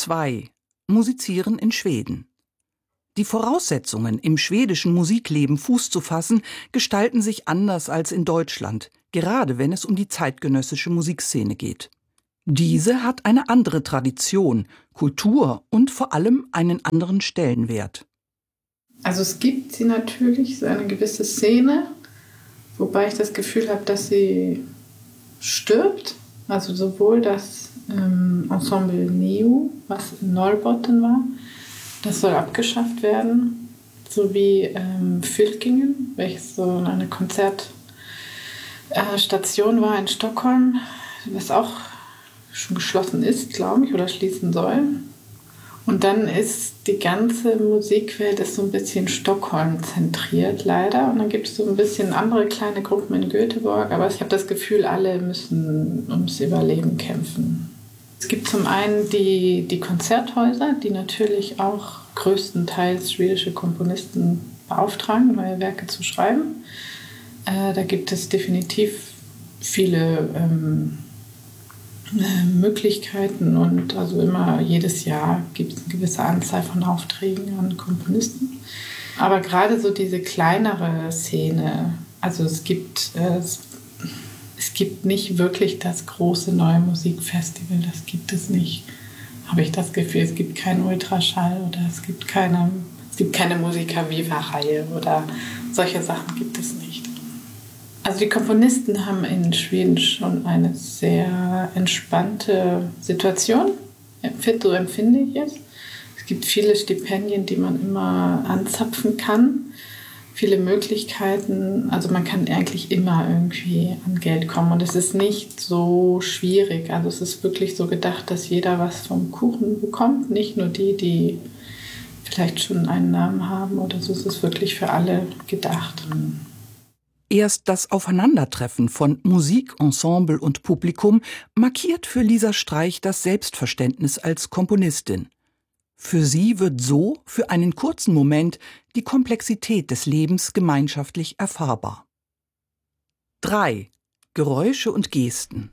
2. Musizieren in Schweden. Die Voraussetzungen, im schwedischen Musikleben Fuß zu fassen, gestalten sich anders als in Deutschland, gerade wenn es um die zeitgenössische Musikszene geht. Diese hat eine andere Tradition, Kultur und vor allem einen anderen Stellenwert. Also es gibt sie natürlich, so eine gewisse Szene, wobei ich das Gefühl habe, dass sie stirbt. Also sowohl das Ensemble Neo, was in Norrbotten war, das soll abgeschafft werden, sowie Fylkingen, welches so eine Konzertstation war in Stockholm, was auch schon geschlossen ist, glaube ich, oder schließen soll. Und dann ist die ganze Musikwelt ist so ein bisschen Stockholm zentriert, leider. Und dann gibt es so ein bisschen andere kleine Gruppen in Göteborg, aber ich habe das Gefühl, alle müssen ums Überleben kämpfen. Es gibt zum einen die Konzerthäuser, die natürlich auch größtenteils schwedische Komponisten beauftragen, neue Werke zu schreiben. Da gibt es definitiv viele Möglichkeiten und also immer jedes Jahr gibt es eine gewisse Anzahl von Aufträgen an Komponisten. Aber gerade so diese kleinere Szene, also es gibt nicht wirklich das große neue Musikfestival, das gibt es nicht. Habe ich das Gefühl, es gibt keinen Ultraschall oder es gibt keine Musica Viva-Reihe oder solche Sachen gibt es nicht. Also die Komponisten haben in Schweden schon eine sehr entspannte Situation, so empfinde ich es. Es gibt viele Stipendien, die man immer anzapfen kann, viele Möglichkeiten. Also man kann eigentlich immer irgendwie an Geld kommen und es ist nicht so schwierig. Also es ist wirklich so gedacht, dass jeder was vom Kuchen bekommt, nicht nur die vielleicht schon einen Namen haben oder so. Es ist wirklich für alle gedacht. Erst das Aufeinandertreffen von Musik, Ensemble und Publikum markiert für Lisa Streich das Selbstverständnis als Komponistin. Für sie wird so für einen kurzen Moment die Komplexität des Lebens gemeinschaftlich erfahrbar. 3. Geräusche und Gesten.